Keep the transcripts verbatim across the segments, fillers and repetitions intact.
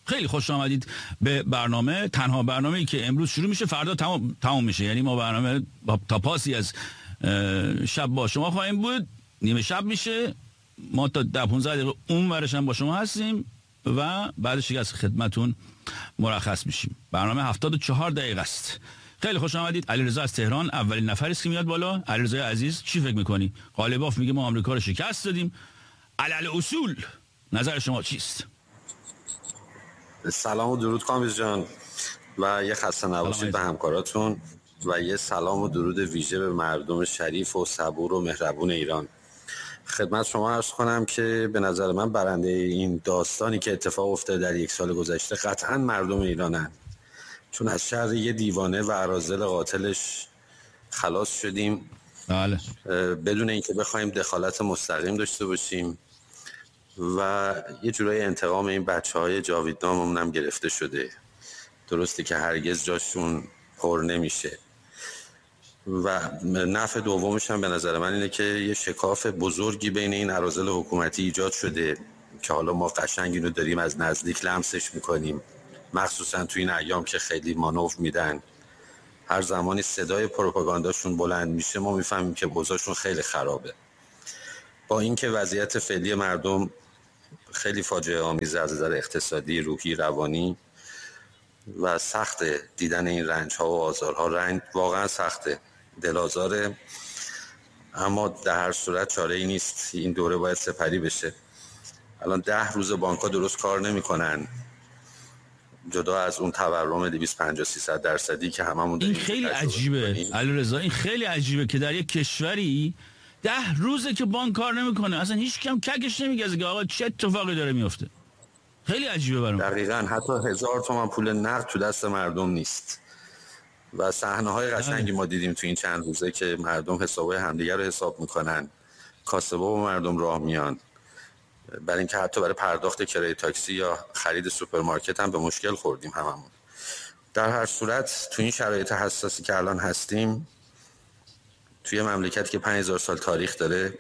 خیلی خوش آمدید به برنامه، تنها برنامه‌ای که امروز شروع میشه فردا تمام تمام میشه. یعنی ما برنامه تا پاسی از شب با شما خواهیم بود، نیمه شب میشه، ما تا ده پانزده دقیقه اون ورش هم با شما هستیم و بعدش دیگه از خدمتون مرخص میشیم. برنامه هفتاد و چهار دقیقه است. خیلی خوش آمدید. علیرضا از تهران اولین نفری است که میاد بالا. علیرضا عزیز چی فکر میکنی؟ قالباف میگه ما آمریکا رو شکست دادیم. علل اصول نظر شما چیست؟ سلام و درود کامبیز جان و یه خسته نباشید به همکاراتون و یه سلام و درود ویژه به مردم شریف و صبور و مهربون ایران. خدمت شما عرض کنم که به نظر من برنده این داستانی که اتفاق افتاده در یک سال گذشته قطعا مردم ایرانن، چون از شر یه دیوانه و اراذل قاتلش خلاص شدیم. بله. بدون اینکه بخوایم دخالت مستقیم داشته باشیم و یه جورای انتقام این بچه‌های جاویدناممون هم گرفته شده. درسته که هرگز جاشون پر نمیشه و نفع دومش هم به نظر من اینه که یه شکاف بزرگی بین این اراذل حکومتی ایجاد شده که حالا ما قشنگ اینو داریم از نزدیک لمسش میکنیم، مخصوصا تو این ایام که خیلی مانور میدن. هر زمانی صدای پروپاگانداشون بلند میشه ما میفهمیم که اوضاعشون خیلی خرابه. با اینکه وضعیت فعلی مردم خیلی فاجعه آمیزه از نظر اقتصادی، روحی، روانی و سخت دیدن این رنج ها و آزارها، رنج واقعا سخته، دلازاره، اما در هر صورت چاره ای نیست. این دوره باید سپری بشه. الان ده روز بانک ها درست کار نمی کنن، جدا از اون تورم دویست و پنجاه سیصد درصدی که هممون این خیلی عجیبه علیرضا، این خیلی عجیبه که در یک کشوری ده روزه که بانک کار نمیکنه، اصلا هیچ کم ککش نمیگه که آقا چه اتفاقی داره میفته. خیلی عجیبه برام. دقیقاً حتی هزار تومان پول نقد تو دست مردم نیست و صحنه‌های قشنگی ما دیدیم تو این چند روزه که مردم حسابای همدیگه رو حساب میکنن، کاسبا و مردم راه میان، برای اینکه حتی برای پرداخت کرایه تاکسی یا خرید سوپرمارکت هم به مشکل خوردیم هممون. در هر صورت تو این شرایط حساسی که الان هستیم، توی مملکتی که پنج هزار سال تاریخ داره،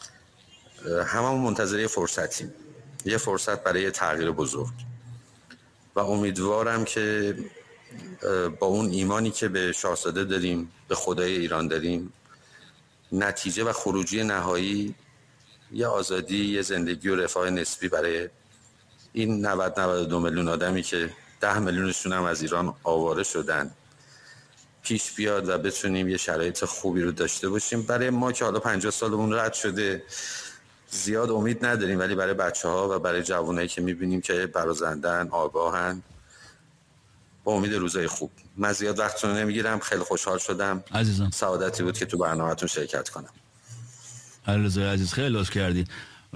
هممون منتظر یه فرصتیم، یه فرصت برای تغییر بزرگ و امیدوارم که با اون ایمانی که به شاهزاده داریم، به خدای ایران داریم، نتیجه و خروجی نهایی یه آزادی، یه زندگی و رفاه نسبی برای این نود نود و دو میلیون آدمی که ده میلیونشون هم از ایران آواره شدن پیش بیاد و بتونیم یه شرایط خوبی رو داشته باشیم. برای ما که حالا پنجاه سالمون رد شده زیاد امید نداریم، ولی برای بچه‌ها و برای جوانایی که می‌بینیم که برازندن، آگاهن، با امید روزای خوب. من زیاد وقتتون رو نمیگیرم، خیلی خوشحال شدم عزیزم. سعادتی بود که تو برنامه‌تون شرکت کنم. علیرضا عزیز خیلی لطف کردی.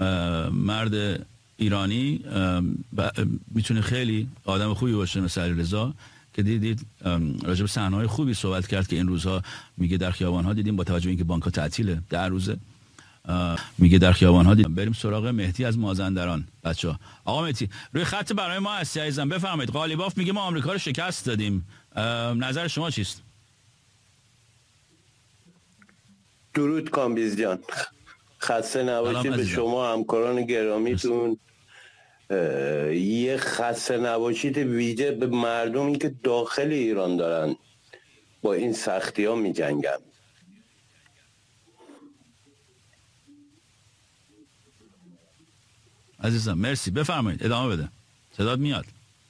مرد ایرانی میتونه خیلی آدم خوبی باشه مثل علیرضا که دیدید راجع به صحنه‌های خوبی صحبت کرد که این روزها میگه در خیابان‌ها دیدیم با توجه به اینکه بانک‌ها تعطیله در روزه، میگه در خیابان‌ها دیدیم. بریم سراغ مهدی از مازندران. بچه‌ها آقا مهدی روی خط برای ما هستی عزیزم، بفرمایید. قالیباف میگه ما آمریکا رو شکست دادیم، نظر شما چیست؟ درود کامبیز جان، خسته نباشید به شما همکاران گرامیتون. یه خسته نباشید ویژه به مردمی که داخل ایران دارن با این سختی ها می جنگن. عزیزم مرسی، بفرمایید ادامه بده، صدات میاد.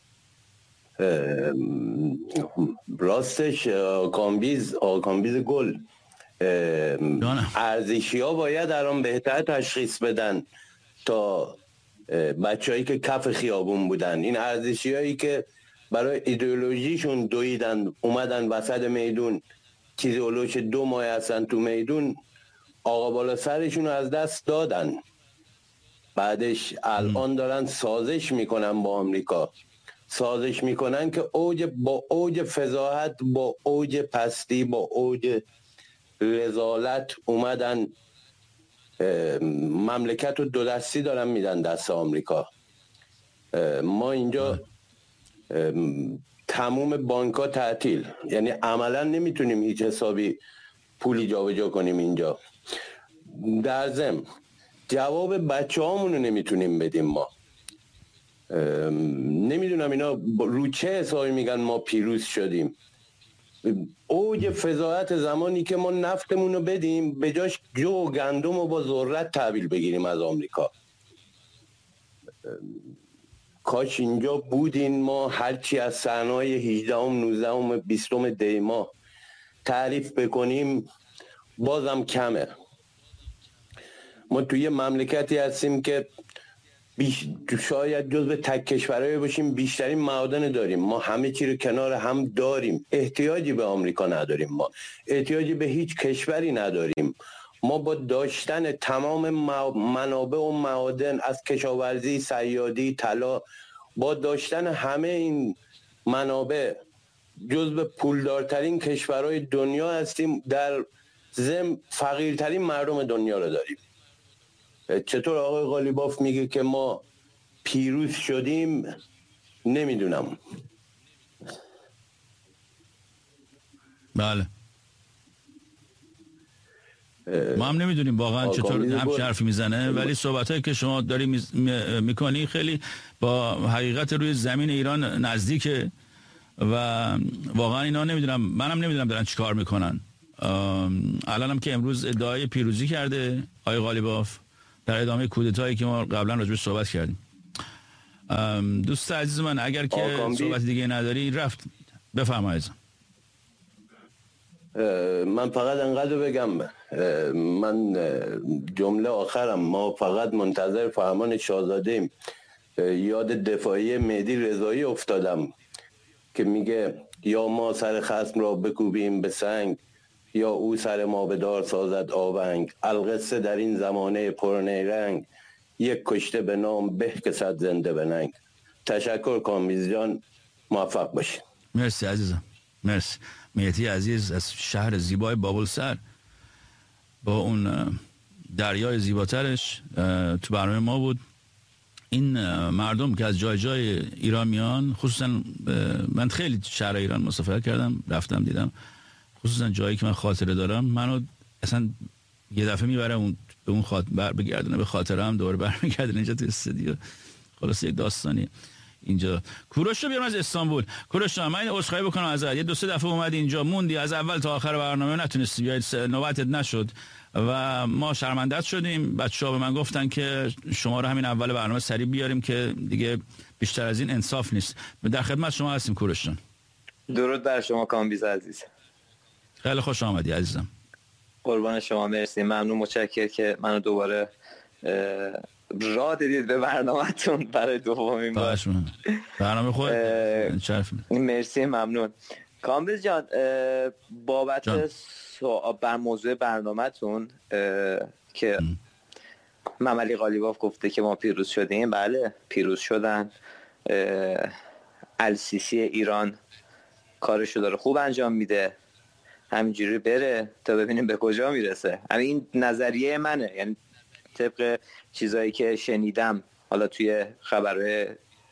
راستش کامبیز کامبیز گل، ارزشی ها باید الان بهتر تشخیص بدن تا بچه هایی که کف خیابون بودن. این ارزشی هایی که برای ایدئولوژیشون دویدن اومدن وسط میدون، چیزی اولوش دو ماه هستن تو میدون، آقا بالا سرشون رو از دست دادن. بعدش الان دارن سازش میکنن با آمریکا، سازش میکنن که اوج با اوج فضاحت، با اوج پستی، با اوج رذالت اومدن مملکت رو دو دستی دارن میدن دست آمریکا. ما اینجا تموم بانک ها تعطیل، یعنی عملا نمیتونیم هیچ حسابی پولی جابجا کنیم اینجا. در ضمن جواب بچه هامون رو نمیتونیم بدیم. ما نمیدونم اینا رو چه حسابی میگن ما پیروز شدیم. اوج فضاحت زمانی که ما نفتمون رو بدیم به جاش جو و گندم رو با ذرت تحویل بگیریم از آمریکا. کاش اینجا بودین، ما هرچی از صحنه‌های هجدهم نوزدهم بیستم دی ماه تعریف بکنیم بازم کمه. ما توی یه مملکتی هستیم که بیش... شاید جزو تک کشورهایی باشیم بیشترین معادن داریم. ما همه چی رو کنار هم داریم، احتیاجی به آمریکا نداریم، ما احتیاجی به هیچ کشوری نداریم. ما با داشتن تمام منابع و معادن از کشاورزی، صیادی، طلا، با داشتن همه این منابع جزو پولدارترین کشورهای دنیا هستیم، در ضمن فقیرترین مردم دنیا رو داریم. چطور آقای قالیباف میگه که ما پیروز شدیم؟ نمیدونم. بله ما هم نمیدونیم واقعا چطور هم حرفی میزنه، ولی صحبتایی که شما داری میز... میکنی خیلی با حقیقت روی زمین ایران نزدیکه و واقعا اینا نمیدونم، منم نمیدونم دارن چیکار میکنن. الان هم که امروز ادعای پیروزی کرده آقای قالیباف در ادامه کودتایی که ما قبلا راجبش صحبت کردیم. دوست عزیز من اگر که صحبت دیگه نداری رفت بفرمایید. من فقط انقدر بگم، من جمله آخرم، ما فقط منتظر فرمان شاهزاده ایم. یاد دفاعی مهدی رضایی افتادم که میگه یا ما سر خصم را بکوبیم به سنگ یا او سر ما به دار سازد آونگ. القصه در این زمانه پرنیرنگ یک کشته به نام به که صد زنده به ننگ. تشکر کامبیز جان، موفق باشید. مرسی عزیزم، مرسی. مهدی عزیز از شهر زیبای بابلسر با اون دریای زیباترش تو برنامه ما بود. این مردم که از جای جای ایران میان، خصوصا من خیلی شهر ایران مسافرت کردم، رفتم دیدم، خصوصا جایی که من خاطره دارم، منو اصلا یه دفعه میبره اون به اون خاطر بر بگردونه، به خاطره هم دوباره برمیگردونه اینجا تو استودیو. خلاص یک داستانی اینجا. کوروش رو بیارم از استانبول. کوروش من عذرخواهی بکنم ازت، یه دو سه دفعه اومدی اینجا موندی، از اول تا آخر برنامه نتونستی بیاید، نوبتت نشد و ما شرمنده‌ات شدیم. بچه‌ها به من گفتن که شما رو همین اول برنامه سریع بیاریم که دیگه بیشتر از این انصاف نیست. در خدمت شما هستیم کوروش جان. درود بر شما کامبیز عزیز. خیلی خوش آمدی عزیزم. قربان شما، مرسی، ممنون، متشکرم که منو دوباره راه دادید به برنامه‌تون برای دومین بار. برنامه خود شرف. مرسی، ممنون. کامبیز جان، بابت سوال بر موضوع برنامه‌تون که مملی قالیباف گفته که ما پیروز شدیم، بله پیروز شدن. السیسی ایران کارشو داره خوب انجام میده، همینجوری بره تا ببینیم به کجا میرسه. همین نظریه منه، یعنی طبق چیزایی که شنیدم حالا توی خبرهای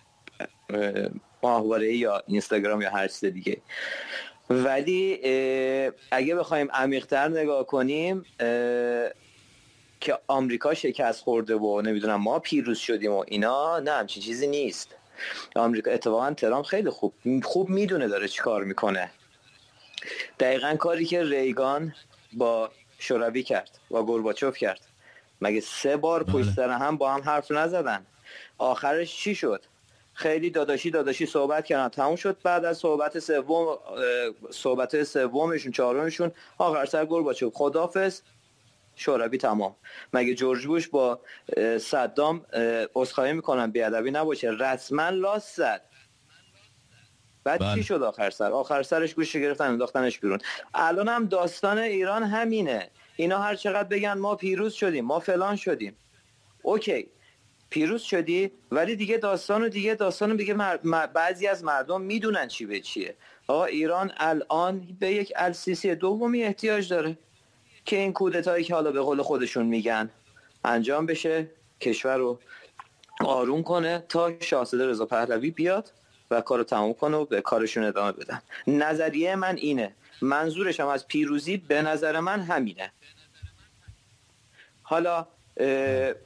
ماهواره یا اینستاگرام یا هر چیز دیگه. ولی اگه بخوایم عمیق‌تر نگاه کنیم که آمریکا شکست خورده و نمیدونم ما پیروز شدیم و اینا، نه همچین چیزی نیست. آمریکا اتفاقا ترامپ خیلی خوب خوب میدونه داره چی کار میکنه. دقیقاً کاری که ریگان با شوروی کرد، با گورباچوف کرد. مگه سه بار پشت سر هم با هم حرف نزدن؟ آخرش چی شد؟ خیلی داداشی داداشی صحبت کردن، تموم شد. بعد از صحبت سوم صحبت سومشون چهارمشون آخر سر گورباچوف خداحافظ، شوروی تمام. مگه جورج بوش با صدام عذرخواهی میکنن بیادبی نباشه رسما لاس زد؟ بعد بله. چی شد آخر سر؟ آخر سرش گوشش گرفتن انداختنش بیرون. الان هم داستان ایران همینه. اینا هر چقدر بگن ما پیروز شدیم، ما فلان شدیم، اوکی پیروز شدی، ولی دیگه داستانو دیگه داستانو دیگه مر... مر... بعضی از مردم میدونن چی به چیه. آقا ایران الان به یک السیسی دومی احتیاج داره که این کودتایی که حالا به قول خودشون میگن انجام بشه، کشور رو آروم کنه تا شاهزاده رضا پهلوی بیاد و کارو تموم کنه و به کارشون ادامه بدن. نظریه من اینه. منظورش هم از پیروزی به نظر من همینه. حالا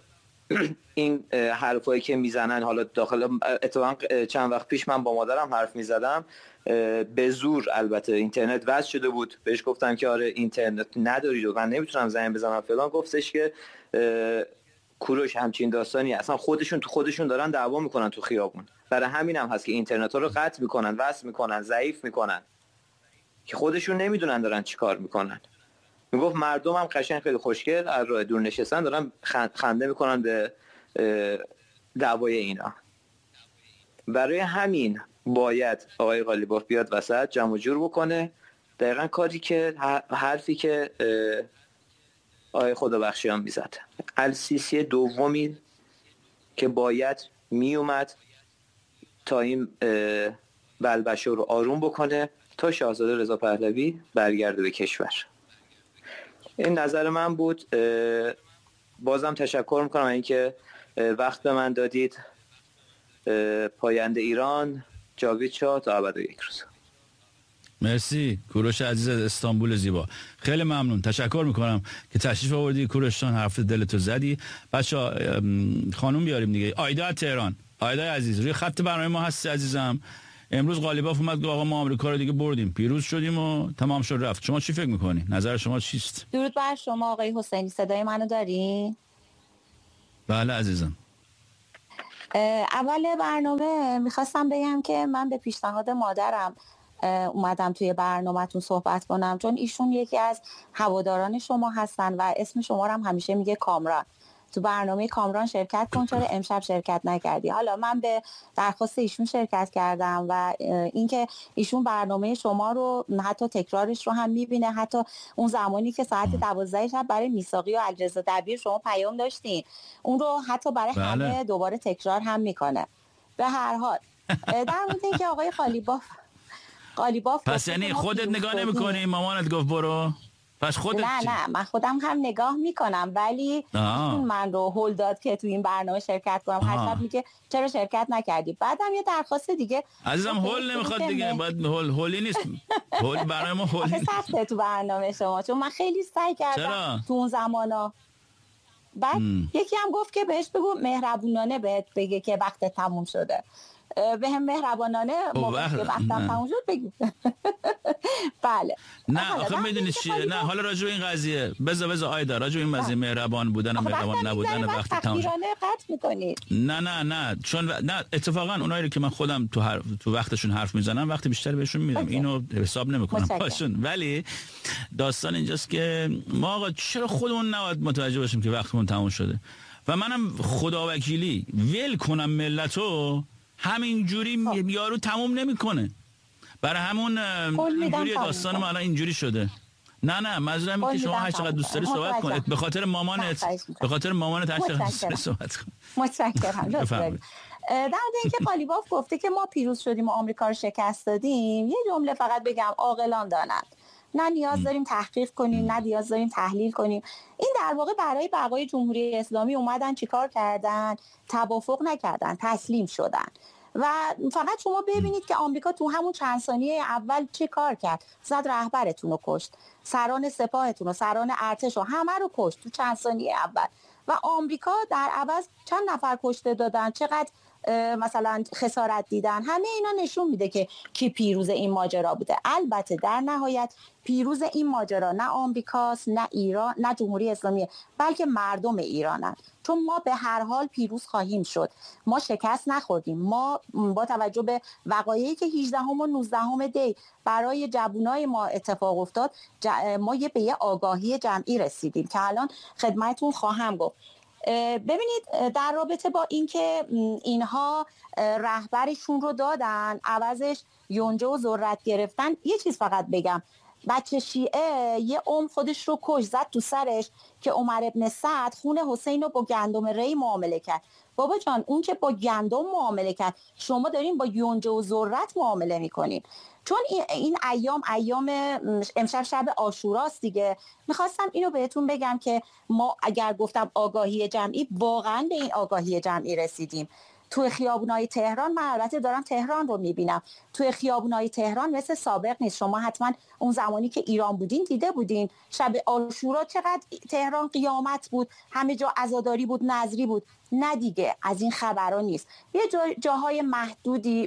این حرفایی که میزنن، حالا داخل اتفاقا چند وقت پیش من با مادرم حرف میزدم، به زور البته اینترنت وصل شده بود، بهش گفتم که آره اینترنت ندارید و من نمیتونم زنگ بزنم فلان، گفتش که کوروش همچین داستانی اصلا خودشون تو خودشون دارن دعوا میکنن تو خیابون، برای همینم هم هست که اینترنت ها رو قطع میکنن، وصل میکنن، ضعیف میکنن که خودشون نمیدونن دارن چیکار میکنن. میگفت مردم هم قشنگ خیلی خوشگل از راه دور نشستن دارن خنده میکنن به دعوای اینا. برای همین باید آقای قالیباف بیاد وسط جمع و جور بکنه، دقیقا کاری که حرفی که آقای خدابخشیان میزد، السیسی دومی که باید میومد تا این بلبشو رو آروم بکنه تا شاهزاده رضا پهلوی برگرده به کشور. این نظر من بود. بازم تشکر میکنم اینکه وقت به من دادید. پاینده ایران، جاوید شاه تا ابد یک روز. مرسی کوروش عزیز از استانبول زیبا، خیلی ممنون، تشکر میکنم که تشریف آوردی کوروش جان، حرف دلتو زدی. بچا خانم بیاریم دیگه. آیدا از تهران. آیدا عزیز روی خط برنامه ما هستی عزیزم. امروز قالیباف اومد آقا ما آمریکا رو دیگه بردیم، پیروز شدیم و تمام شد رفت. شما چی فکر میکنی؟ نظر شما چیست؟ درود بر شما آقای حسینی، صدای منو داری؟ بله عزیزم. اول برنامه میخواستم بگم که من به پیشنهاد مادرم اومدم توی برنامه‌تون صحبت کنم، چون ایشون یکی از هواداران شما هستن و اسم شما رو هم همیشه میگه کامران. تو برنامه کامران شرکت کن، چرا امشب شرکت نکردی؟ حالا من به درخواست ایشون شرکت کردم و اینکه ایشون برنامه شما رو حتی تکرارش رو هم میبینه، حتی اون زمانی که ساعت دوازده شب برای میثاقی و علیرضا دبیر شما پیام داشتین، اون رو حتی برای بله. همه دوباره تکرار هم میکنه. به هر حال در مورد اینکه آقای قالیباف قالیباف پس یعنی خودت نگاه نمی‌کنی؟ مامانت گفت برو؟ پس خودت نه چی؟ نه من خودم هم نگاه میکنم، ولی من رو هول داد که تو این برنامه شرکت کنم. هر شب میگه چرا شرکت نکردی؟ بعدم یه درخواست دیگه عزیزم هول نمیخواد دیگه، باید هول هولی نیست. هول برای ما هولی نیست. سخته تو برنامه شما، چون من خیلی سعی کردم چرا؟ تو اون زمانا. بعد ام. یکی هم گفت که بهش بگو مهربونانه بهت بگه که وقت تموم شده. به هم مهربانانه موقع که وقتم تموم شد بگید. بله. نه آخه میدونی چیه؟ نه حالا راجع به این قضیه بذار بذار آیدا راجع به این قضیه مهربان بودن و مهربان نبودن وقتی تموم شد قطع می‌کنید. نه نه نه چون و... نه اتفاقا اونایی رو که من خودم تو هر... تو وقتشون حرف میزنم وقتی بیشتر بهشون میدم، اینو حساب نمیکنم باشون. ولی داستان اینجاست که ما آقا چرا خودمون نباید متوجه باشیم که وقتمون تموم شده؟ و منم خداوکیلی ول کنم ملتو همین جوری یارو تموم نمیکنه. برای همون اینجوری داستان ما الان اینجوری شده. نه نه منظورم اینه که شما هر چقدر دوست داری صحبت کن، به خاطر مامانت به خاطر مامانت هر چقدر دوست داری صحبت کن. متشکرم. در مورد اینکه قالیباف گفته که ما پیروز شدیم و آمریکا رو شکست دادیم، یه جمله فقط بگم، عاقلان دانند. نه نیاز داریم تحقیق کنیم، نه نیاز داریم تحلیل کنیم. این در واقع برای بقای جمهوری اسلامی اومدن چیکار کردن؟ توافق نکردن، تسلیم شدن. و فقط شما ببینید که آمریکا تو همون چند ثانیه اول چه کار کرد. زد رهبرتون رو کشت، سران سپاهتون رو، سران ارتش رو، همه رو کشت تو چند ثانیه اول. و آمریکا در عوض چند نفر کشته دادن، چقدر مثلا خسارت دیدن. همه اینا نشون میده که کی پیروز این ماجرا بوده. البته در نهایت پیروز این ماجرا نه آمریکاست، نه ایران، نه جمهوری اسلامی، بلکه مردم ایرانن. چون ما به هر حال پیروز خواهیم شد. ما شکست نخوردیم. ما با توجه به وقایعی که هجدهم و نوزدهم دی برای جوانای ما اتفاق افتاد، ما یه به یه آگاهی جمعی رسیدیم که الان خدمتتون خواهم گفت. ببینید در رابطه با اینکه اینها رهبرشون رو دادن عوضش یونجه و ذرت گرفتن، یه چیز فقط بگم، بچه شیعه یه عمر خودش رو کش، زد تو سرش که عمر ابن سعد خون حسین رو با گندم ری معامله کرد. بابا جان اون که با گندم معامله کرد، شما دارین با یونجه و ذرت معامله میکنین. چون این ایام ایام امشب شب عاشوراست دیگه. میخواستم اینو بهتون بگم که ما اگر گفتم آگاهی جمعی، واقعا به این آگاهی جمعی رسیدیم. توی خیابونای تهران، من البته دارم تهران رو میبینم، توی خیابونای تهران مثل سابق نیست. شما حتما اون زمانی که ایران بودین دیده بودین شب عاشورا چقدر تهران قیامت بود، همه جا عزاداری بود، نظری بود. نه دیگه، از این خبرها نیست. یه جا جاهای محدودی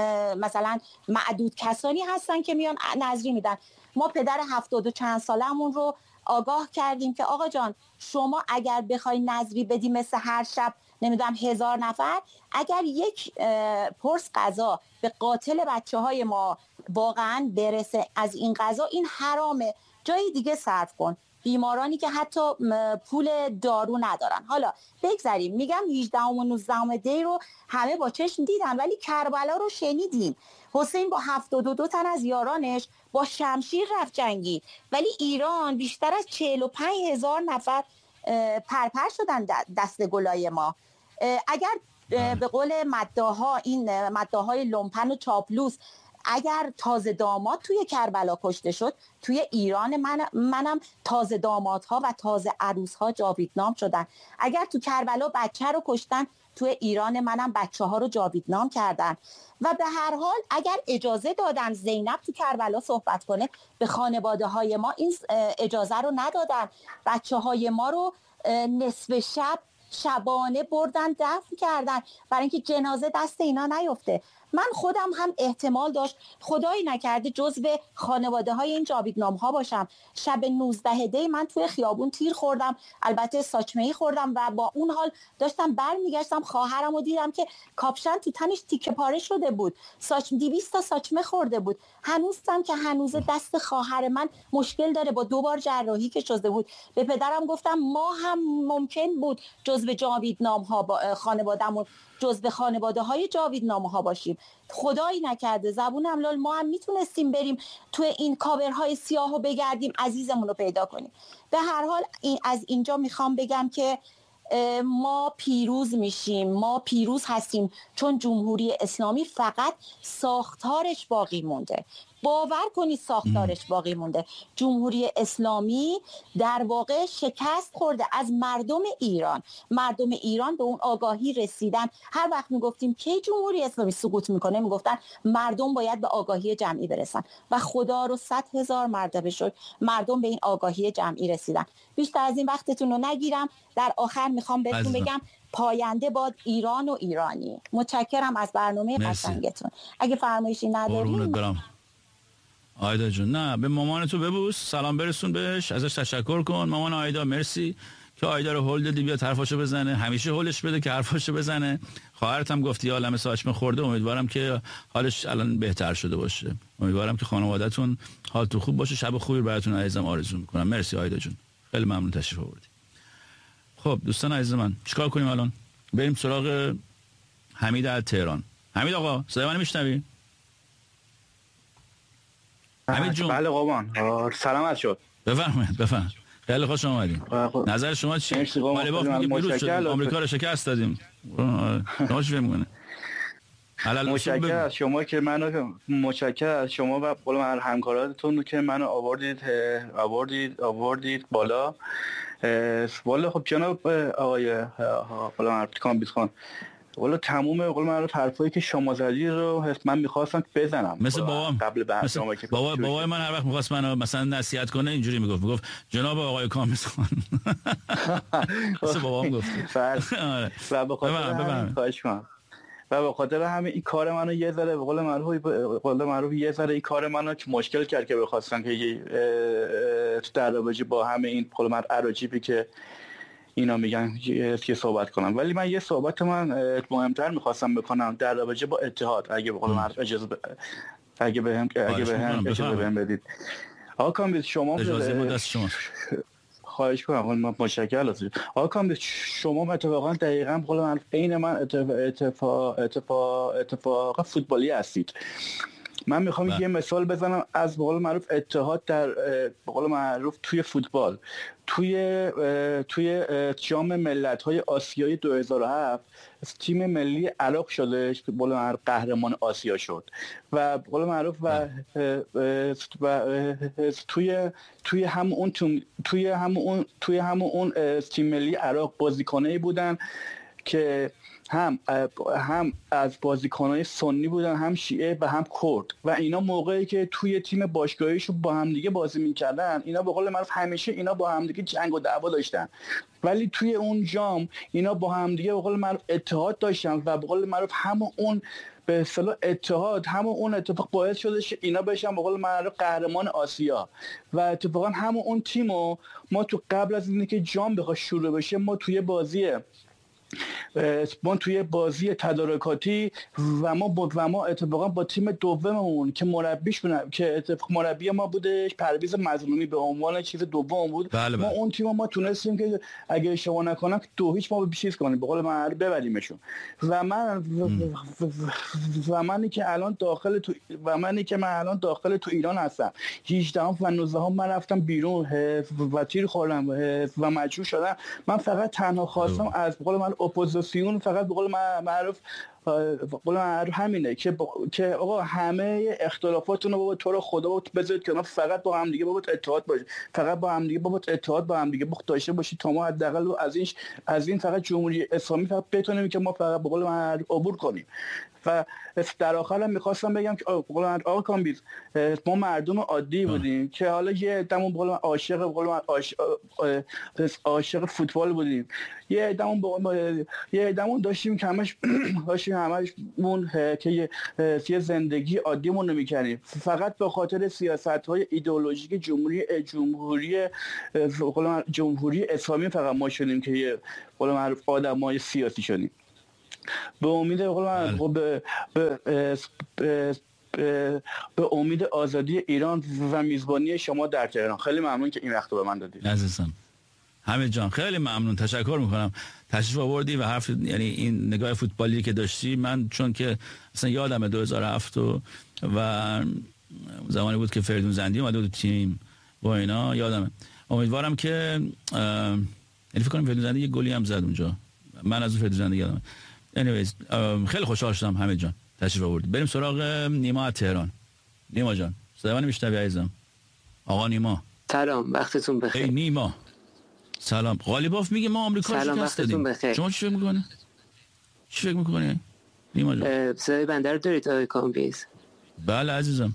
مثلا معدود کسانی هستن که میان نظری میدن. ما پدر هفتاد و چند سالمون رو آگاه کردیم که آقا جان شما اگر بخوای نظری بدی مثل هر شب نمیدونم هزار نفر، اگر یک پرس غذا به قاتل بچه های ما واقعا برسه از این غذا، این حرامه، جای دیگه صرف کن. بیمارانی که حتی پول دارو ندارن. حالا بگذاریم، میگم هجدهم و نوزدهم دی رو همه با چشم دیدن، ولی کربلا رو شنیدیم. حسین با هفتاد و دو تن از یارانش با شمشیر رفت جنگی، ولی ایران بیشتر از چهل و پنج هزار نفر پرپر شدن دست گلای ما. اگر به قول مداها، این مداهای لومپن و چاپلوس، اگر تازه داماد توی کربلا کشته شد، توی ایران من منم تازه دامادها و تازه عروسها جاویدنام شدن. اگر تو کربلا بچه رو کشتن، توی ایران منم بچه ها رو جاویدنام کردن. و به هر حال اگر اجازه دادن زینب تو کربلا صحبت کنه، به خانواده های ما این اجازه رو ندادن. بچه های ما رو نصف شب شبانه بردن دفن کردن برای اینکه جنازه دست اینا نیفته. من خودم هم احتمال داشت خدایی نکرده جزو خانواده های این جاویدنام ها باشم. شب نوزده دی من توی خیابون تیر خوردم، البته ساچمه‌ای خوردم و با اون حال داشتم برمیگشتم خواهرم رو دیدم که کاپشن تو تنش تیکه پاره شده بود، ساچم دویست تا ساچمه خورده بود. هنوزم که هنوز دست خواهر من مشکل داره، با دو بار جراحی که شده بود. به پدرم گفتم ما هم ممکن بود جزو جاویدنام ها با خانوادهمون جزو خانواده های جاویدنامه ها باشیم. خدایی نکرده زبون املال ما هم میتونستیم بریم توی این کاورهای سیاه رو بگردیم عزیزمون رو پیدا کنیم. به هر حال این از اینجا میخوام بگم که ما پیروز میشیم، ما پیروز هستیم، چون جمهوری اسلامی فقط ساختارش باقی مونده. باور کنید ساختارش باقی مونده. جمهوری اسلامی در واقع شکست خورده از مردم ایران. مردم ایران به اون آگاهی رسیدن. هر وقت میگفتیم که جمهوری اسلامی سقوط میکنه، میگفتن مردم باید به آگاهی جمعی برسن و خدا رو صد هزار مرتبه شد مردم به این آگاهی جمعی رسیدن. بیشتر از این وقتتون رو نگیرم. در آخر میخوام بهتون بگم پاینده باد ایران و ایرانی. متشکرم از برنامه قشنگتون. اگه فرمایشی ندارین آیدا جون، نه به مامان تو ببوس، سلام برسون بهش، ازش تشکر کن. مامان آیدا مرسی که آیدا رو هول دادی بیاد حرفاشو بزنه، همیشه هولش بده که حرفاشو بزنه. خواهرت هم گفتی عالمه ساچمه خورده، امیدوارم که حالش الان بهتر شده باشه. امیدوارم که خانواده‌تون حالتون خوب باشه. شب خوبی براتون عزیزم آرزو میکنم. مرسی آیدا جون، خیلی ممنون تشریف آوردی. خب دوستان عزیز من، چیکار کنیم الان؟ بریم سراغ حمید از تهران. حمید آقا صدای منو میشنوی؟ حمید جون. بله قربان، سلامت شد. بفرمایید بفرمایید. خیلی خوش اومدین. نظر شما چیه؟ مالیباف میگه پیروز شدیم، آمریکا رو شکست دادیم. شما چی میگین؟ متشکرم از شما که منو متشکرم از شما و قول من همکاراتون که منو آوردید آوردید آوردید بالا. والا خب جناب آقای قول من کامبیز خان، والا تموم قول من حرفایی که شما زدید رو من می‌خواستم بزنم. مثل بابام قبل برنامه که بابا بابای من هر وقت می‌خواست منو مثلا نصیحت کنه اینجوری میگفت میگفت جناب آقای کامبیز خان. مثل بابام گفت. و به خاطر خواهش کنم و به خاطر همین این کار منو یه ذره به قول معروف به قول معروف یه ذره این کار منو که مشکل کرد که بخواستن که در رابطه با همه این قول من عراجیبی که اینا میگن که صحبت کنم. ولی من یه صحبت من مهمتر میخواستم بکنم در رابطه با اتحاد، اگه به قول معروف اجازه ب... اگه بهم اگه بهم اجازه بهم بدید. آقا کامبیز شما اجازه بود دست شما. خواهش کنم، من متشکرم ازتون. آقا کامبیز شما اتفاقا دقیقاً به قول من عین من اتفاق اتفاق اتفاق فوتبالی هستید. من میخوام یه مثال بزنم از به قول معروف اتحاد در به قول معروف توی فوتبال. توی توی جام ملت‌های آسیایی دو هزار و هفت تیم ملی عراق شده که به قول معروف قهرمان آسیا شد و به قول معروف و, و توی توی هم اون توی هم اون توی هم اون تیم ملی عراق بازیکنایی بودن که هم هم از بازیکنای سنی بودن، هم شیعه و هم کرد، و اینا موقعی که توی تیم باشگاهیشون با هم دیگه بازی میکردن، اینا به قول معروف همیشه اینا با هم دیگه جنگ و دعوا داشتن، ولی توی اون جام اینا با هم دیگه به قول معروف اتحاد داشتن و به قول معروف همون اون به اصطلاح اتحاد، همون اون اتفاق باعث شده که اینا بشن به قول معروف قهرمان آسیا. و اتفاقا همون اون تیمو ما تو قبل از اینکه جام بخواد شروع بشه، ما توی بازی ما توی بازی تدارکاتی و ما بود و ما اتفاقا با تیم دوممون که مربیش بودن که اتفاق مربی ما بودش پرویز مظلومی به عنوان چیز دوم بود، بله بله. ما اون تیم ما تونستیم که اگه اشتباه نکنم دو هیچ ما چیز کنیم به قول من ببریمشون. و من و, و منی که الان داخل تو و منی که من الان داخل تو ایران هستم، هجده و نوزده من رفتم بیرون و تیر خوردم و مجبور شدم. من فقط تنها خواستم از قول من اپوزیسیون فقط به قول معروف به قول معروف همینه که با... که آقا همه اختلافاتونو بابا تو رو خدا بابا بذارید کنار، فقط با هم دیگه بابا اتحاد باشید، فقط با هم دیگه بابا اتحاد با هم دیگه بخ داشته باشید تا ما حداقل از این از این فقط جمهوری اسلامی فقط بتونیم که ما فقط به قول معروف عبور کنیم. و در آخر هم میخواستم بگم که آقا کامبیز ما مردم عادی بودیم که حالا یه دمون بقول عاشق بقول عاشق فوتبال بودیم، یه دمون یه دمون داشتیم که همش داشتیم همشمون که یه زندگی عادیمون رو می‌کردیم فقط به خاطر سیاست‌های ایدئولوژیک جمهوری جمهوری بقول جمهوری اسلامی فقط ما شدیم که یه بقول معروف آدمای سیاسی شدیم. به امید به به به به امید آزادی ایران و میزبانی شما در تهران. خیلی ممنون که این وقت رو به من دادید عزیزم. حمید جان خیلی ممنون، تشکر میکنم تشریف آوردی و حرف یعنی این نگاه فوتبالی که داشتی، من چون که اصلا یادم دو هزار و هفت و, و زمانی بود که فریدون زندی اومده بود تیم با اینا یادمه. امیدوارم که یعنی فکر کنم فریدون زندی یه گلی هم زد اونجا، من از فریدون زندی یادمه. anyways خیلی خوشحال شدم حمید جان تشریف آوردی. بریم سراغ نیما از تهران. نیما جان صدا من میشنوی عزیزم؟ آقا نیما سلام، وقتتون بخیر. ای نیما سلام. غالیباف میگه ما آمریکا رو شکست دادیم، شما چی فکر میکنی؟ چی فکر میکنی نیما جان؟ صدای بنده رو دارید آقای کامبیز؟ بله عزیزم.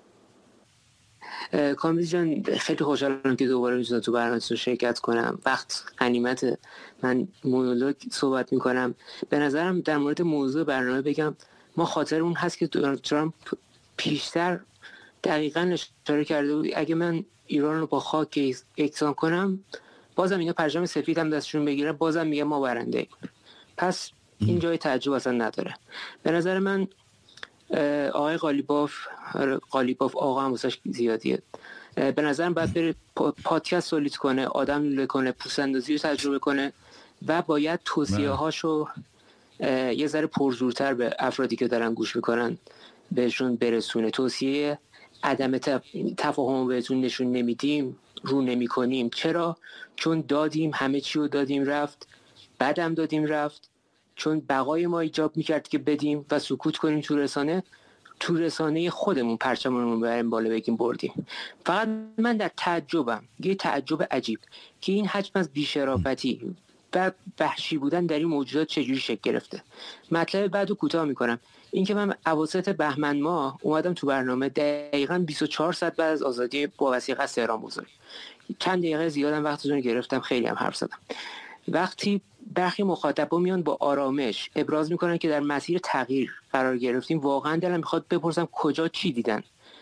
کامبیز جان خیلی خوشحالم که دوباره میتونم تو برنامه‌تون شرکت کنم. وقت غنیمت، من مونولوگ صحبت میکنم. به نظرم در مورد موضوع برنامه بگم، ما خاطر اون هست که دونالد ترامپ پیشتر دقیقاً اشاره کرده بود اگه من ایران رو با خاک یکسان کنم بازم اینا پرچم سفید هم دستشون بگیره بازم میگه ما برنده ایم. پس این جای تعجب اصلا نداره. به نظر من آقای غالیباف غالیباف آقا هم واسش زیادیه. به نظرم باید بره پادکست تولید کنه، آدم لوله کنه، پوست‌اندازی رو تجربه کنه و باید توصیه هاشو یه ذره پرزورتر به افرادی که دارن گوش میکنن بهشون برسونه. توصیه عدم تفاهم بهتون نشون نمیدیم، رو نمی کنیم. چرا؟ چون دادیم، همه چی رو دادیم رفت، بعدم دادیم رفت، چون بقای ما ایجاب میکرد که بدیم و سکوت کنیم تو رسانه تو رسانه خودمون پرچممون رو بریم بالا بگیم بردیم. فقط من در تعجبم، یه تعجب عجیب که این حجم از بی‌شرافتی و وحشی بودن در این موجودات چجوری شکل گرفته. مطلب بعدو کوتاه میکنم. این که من اواسط بهمن ماه اومدم تو برنامه دقیقاً بیست و چهار ساعت بعد از آزادی با وثیقه از تهران بزرگ، چند دقیقه زیادم وقتتون گرفتم، خیلی هم حرف زدم. وقتی برخی مخاطبا میان با آرامش ابراز میکنن که در مسیر تغییر قرار گرفتیم، واقعا دلم میخواد بپرسم کجا چی دیدن.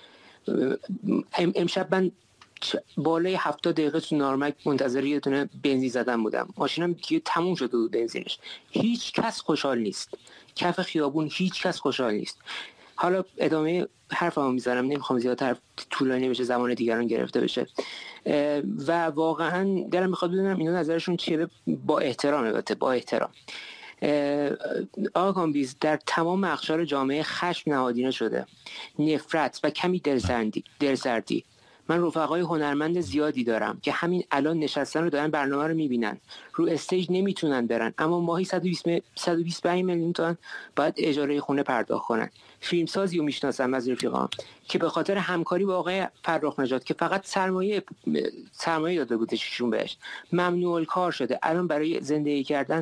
امشب من بالای هفتاد دقیقه تو نارمک منتظر یه دونه بنزین زدن بودم، ماشینم دیگه تموم شده بود بنزینش. هیچ کس خوشحال نیست، کف خیابون هیچ کس خوشحال نیست. حالا ادامه حرفمو میذارم، نمیخوام زیادتر طولانی بشه، زمان دیگران گرفته بشه و واقعا دلم میخواد بدونم اینا نظرشون چیه. با احترام، البته با احترام. آقا کامبیز، در تمام اقشار جامعه خشم نهادینه شده، نفرت و کمی دلسردی دلسردی من رفقای هنرمند زیادی دارم که همین الان نشستن رو دارن برنامه رو میبینن، رو استیج نمیتونن برن، اما ماهی صد و بیست و پنج میلیون تومان باید اجاره خونه پرداخت کنن. فیلمسازی رو میشناسم از رفیقام که به خاطر همکاری با آقای فرخ نژاد که فقط سرمایه سرمایه داده بوده چشون بهش، ممنوع الکار شده، الان برای زندگی کردن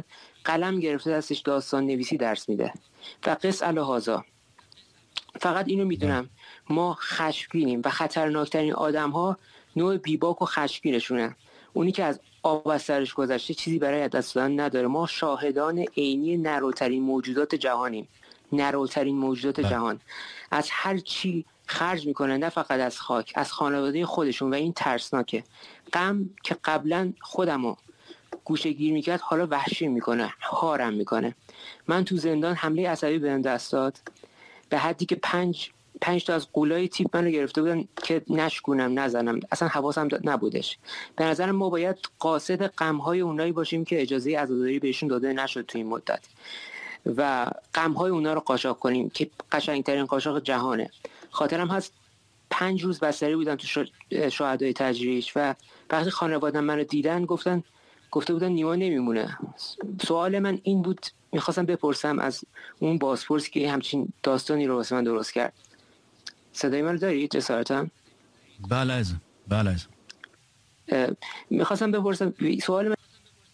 قلم گرفته دستش داستان نویسی درس میده و قص الهازا. فقط اینو میدونم ما خشمگینیم و خطرناکترین آدم ها نوع بیباک و خشمگینشونن. اونی که از آب از سرش گذشته چیزی برای دست دادن نداره. ما شاهدان عینی نروترین موجودات جهانیم، نروترین موجودات بله. جهان. از هر چی خرج میکنن، نه فقط از خاک، از خانواده خودشون، و این ترسناکه. غم که قبلا خودمو گوشه گیر میکرد حالا وحشی میکنه، هارم میکنه. من تو زندان حمله عصبی بهم دست داد به حدی که پنج پنج تا از قولای تیپ منو گرفته بودن که نشکونم نزنم، اصلا حواسم نبودش. به نظر ما باید قاصد غم‌های اونایی باشیم که اجازه عزاداری بهشون داده نشد تو این مدت و غم‌های اونا رو قاچاق کنیم که قشنگترین قاچاق جهانه. خاطرم هست پنج روز بستری بودم تو شهدای تجریش و وقتی خانواده‌ام منو دیدن گفتن گفته بودن نیما نمیمونه. سوال من این بود، میخواستم بپرسم از اون بازپرسی که همچین داستانی رو واسه من درست کرد. صدای من رو دارید جسارتا؟ بله ازم بله ازم میخواستم بپرسم سوال من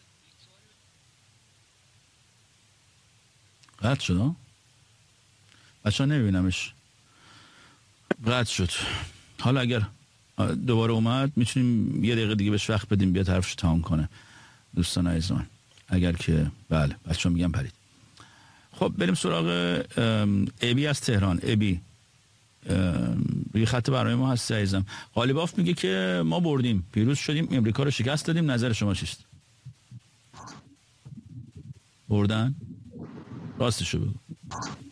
قطع شد ها؟ بچه ها نمیبینمش، قطع شد. حالا اگر دوباره اومد میتونیم یه دقیقه دیگه بهش وقت بدیم بیاد حرفش تمام کنه. دوستان عزیز من اگر که بله بچه ها میگم پرید. خب بریم سراغ ابی از تهران. ابی روی خط برنامه ما هستی عزیزم. قالیباف میگه که ما بردیم، پیروز شدیم، امریکا رو شکست دادیم. نظر شما چیست؟ بردن؟ راستشو بگو.